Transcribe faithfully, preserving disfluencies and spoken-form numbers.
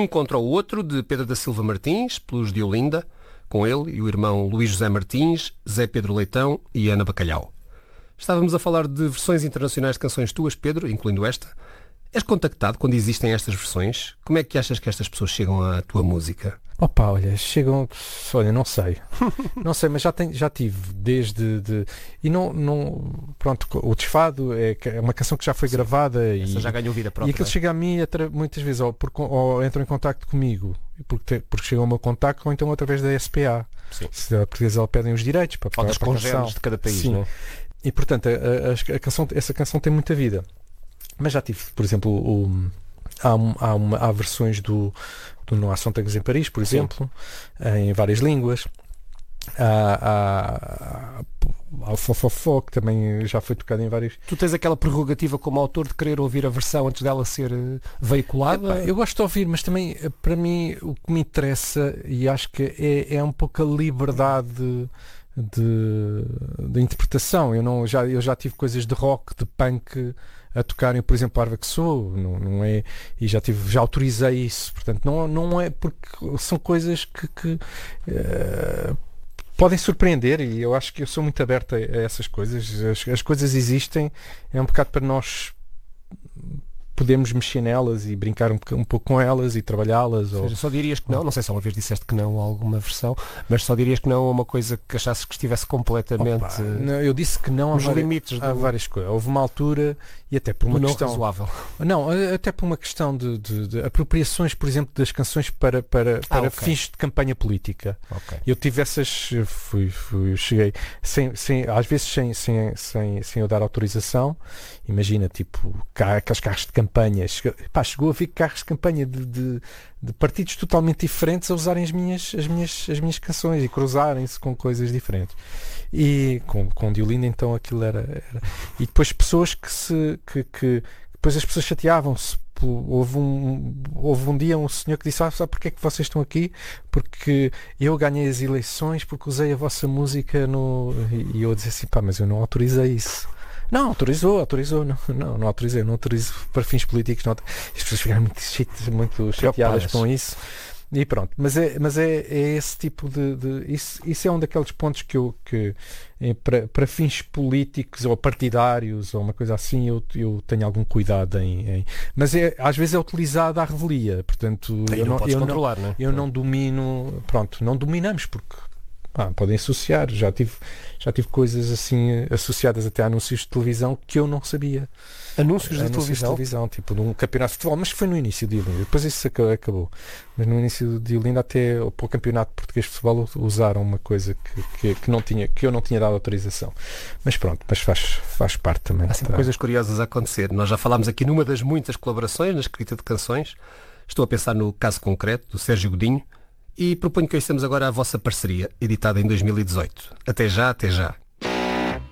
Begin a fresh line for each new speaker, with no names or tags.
Um Contra o Outro, de Pedro da Silva Martins, pelos de Olinda, com ele e o irmão Luís José Martins, Zé Pedro Leitão e Ana Bacalhau. Estávamos a falar de versões internacionais de canções tuas, Pedro, incluindo esta. És contactado quando existem estas versões? Como é que achas que estas pessoas chegam à tua música?
Opa, olha, chegam... Olha, não sei. Não sei, mas já, tenho, já tive desde... De, e não, não... Pronto, o Desfado é, é uma canção que já foi Sim. gravada.
Essa
e
já ganhou vida própria.
E aquilo chega a mim muitas vezes, ou, por, ou entram em contacto comigo, porque, porque chegam ao meu contacto, ou então através da S P A.
Sim.
Se a portuguesa ela pedem os direitos para,
para, para a canção.
de
cada país,
Sim.
Não é?
E portanto, a, a, a canção, essa canção tem muita vida. Mas já tive, por exemplo, o, há, um, há, uma, há versões do, do Não Há Sôntagas em Paris, por exemplo, Sim. em várias línguas. Há, há, há o Fofofó, que também já foi tocado em vários...
Tu tens aquela prerrogativa como autor de querer ouvir a versão antes dela ser veiculada?
Epá, eu gosto de ouvir, mas também, para mim, o que me interessa, e acho que é, é um pouco a liberdade... De, de interpretação. Eu, não, já, eu já tive coisas de rock, de punk a tocarem, por exemplo, a Arva que Sou, não, não é, e já, tive, já autorizei isso, portanto não, não é, porque são coisas que, que uh, podem surpreender, e eu acho que eu sou muito aberto a, a essas coisas. As, as coisas existem, é um bocado para nós podemos mexer nelas e brincar um, um pouco com elas e trabalhá-las.
Ou seja, só dirias que não, não sei se uma vez disseste que não a alguma versão, mas só dirias que não a uma coisa que achasses que estivesse completamente...
Opa, não, eu disse que não
nos
a, várias,
limites
a
do...
várias coisas. Houve uma altura, e até por uma
não
questão...
razoável.
Não, até por uma questão de, de, de apropriações, por exemplo, das canções para, para, para ah, okay. fins de campanha política.
Okay.
Eu tive essas... Fui, fui, cheguei, sem, sem, às vezes sem, sem, sem, sem eu dar autorização. Imagina, tipo, aqueles carros de campanha. Pá, chegou a haver carros de campanha de, de, de partidos totalmente diferentes a usarem as minhas, as minhas, as minhas canções e cruzarem-se com coisas diferentes. E com, com Diolinda, então aquilo era, era... E depois pessoas que se... Que, que, depois as pessoas chateavam-se. Houve um, houve um dia um senhor que disse: ah, sabe porque é que vocês estão aqui? Porque eu ganhei as eleições porque usei a vossa música no... E eu disse assim: pá, mas eu não autorizei isso. Não, autorizou, autorizou, não, não, não autorizei, não autorizo para fins políticos. Não, as pessoas ficaram muito, chate, muito chateadas com isso. E pronto, mas é, mas é, é esse tipo de... de isso, isso é um daqueles pontos que eu, que é, para, para fins políticos ou partidários ou uma coisa assim, eu, eu tenho algum cuidado em... em mas é, às vezes é utilizado à revelia, portanto...
Aí
eu
não,
não, eu
controlar,
não,
né?
eu não domino, pronto, não dominamos porque... Ah, podem associar, já tive, já tive coisas assim associadas até a anúncios de televisão que eu não sabia.
Anúncios,
anúncios
de televisão?
de televisão, tipo de um campeonato de futebol, mas foi no início de Olinda, depois isso acabou. Mas no início de Olinda, até para o campeonato português de futebol, usaram uma coisa que, que, que, não tinha, que eu não tinha dado autorização. Mas pronto, mas faz, faz parte também.
Há sempre coisas curiosas a acontecer. Nós já falámos aqui numa das muitas colaborações na escrita de canções. Estou a pensar no caso concreto do Sérgio Godinho. E proponho que ouçamos agora a vossa parceria, editada em dois mil e dezoito. Até já, até já.